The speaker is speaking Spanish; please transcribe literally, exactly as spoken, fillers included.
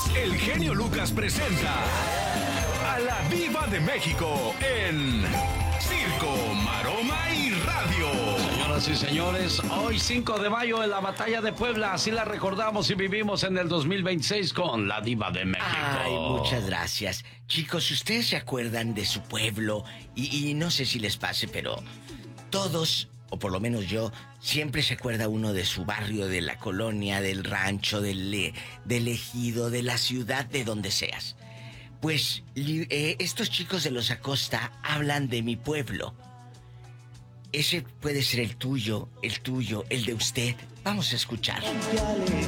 el genio Lucas presenta a la Diva de México en Circo, Maroma y Radio. Señoras y señores, hoy cinco de mayo en la Batalla de Puebla, así la recordamos y vivimos en el dos mil veintiséis con la Diva de México. Ay, muchas gracias. Chicos, si ustedes se acuerdan de su pueblo, y, y no sé si les pase, pero todos, o por lo menos yo, siempre se acuerda uno de su barrio, de la colonia, del rancho, del, del ejido, de la ciudad, de donde seas. Pues eh, estos chicos de Los Acosta hablan de mi pueblo. Ese puede ser el tuyo, el tuyo, el de usted. Vamos a escuchar.